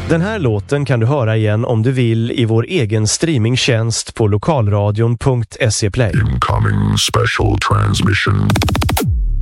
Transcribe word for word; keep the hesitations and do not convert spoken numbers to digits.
Den här låten kan du höra igen om du vill i vår egen streamingtjänst på lokalradion punkt se play. Incoming special transmission.